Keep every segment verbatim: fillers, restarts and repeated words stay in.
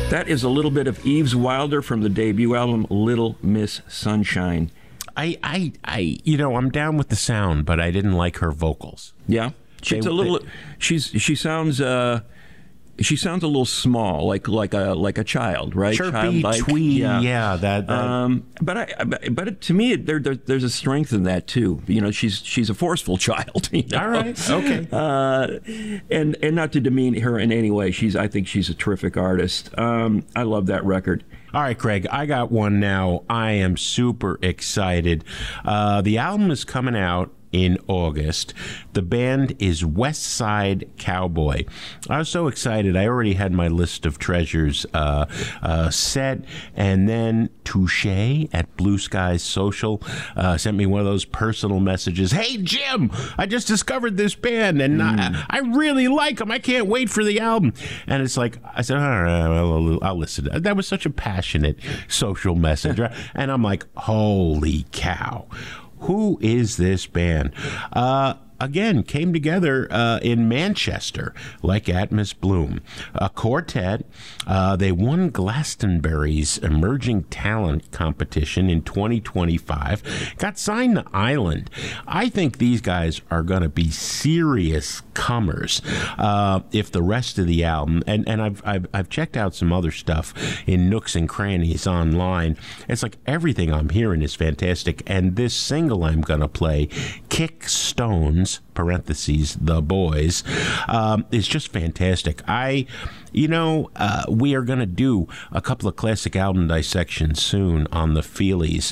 That is a little bit of Eves Wilder from the debut album Little Miss Sunshine. I, I, I, you know, I'm down with the sound, but I didn't like her vocals. Yeah, she's They- a little. they- She's she sounds. Uh, she sounds a little small, like like a like a child, right? Chirpy, Childlike. twee, yeah, that. that Um, but I, but but to me, there, there there's a strength in that too. You know, she's she's a forceful child. You know? All right, okay. Uh, and and not to demean her in any way, she's I think she's a terrific artist. Um, I love that record. All right, Craig, I got one now. I am super excited. Uh, the album is coming out in August. The band is West Side Cowboy. I was so excited. I already had my list of treasures uh, uh, set, and then Touche at Blue Skies Social uh, sent me one of those personal messages. Hey, Jim, I just discovered this band, and Mm. I, I really like them. I can't wait for the album. And it's like, I said, all right, I'll, I'll listen. That was such a passionate social message. Right? And I'm like, holy cow. Who is this band? Uh, again, came together uh, in Manchester, like Atmos Bloom. A quartet. Uh, they won Glastonbury's Emerging Talent Competition in twenty twenty-five. Got signed to Island. I think these guys are going to be serious comers uh, if the rest of the album, and, and I've, I've, I've checked out some other stuff in nooks and crannies online. It's like everything I'm hearing is fantastic. And this single I'm going to play, Kick Stones, parentheses, The Boys, um, is just fantastic. I, you know, uh, we are going to do a couple of classic album dissections soon on the Feelies,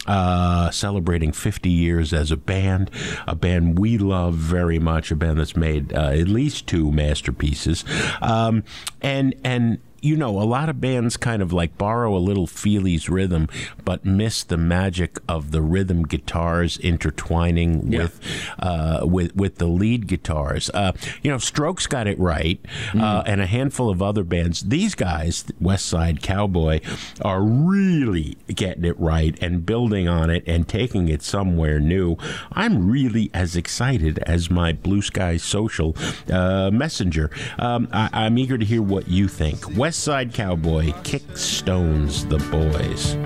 uh, celebrating fifty years as a band, a band we love very much, a band that's made uh, at least two masterpieces. Um, and, and, you know, a lot of bands kind of like borrow a little Feelies rhythm, but miss the magic of the rhythm guitars intertwining Yeah. with uh, with with the lead guitars. Uh, you know, Strokes got it right, uh, and a handful of other bands. These guys, West Side Cowboy, are really getting it right and building on it and taking it somewhere new. I'm really as excited as my Blue Sky Social uh, messenger. Um, I, I'm eager to hear what you think. West Side Cowboy, Kick Stones, The Boys.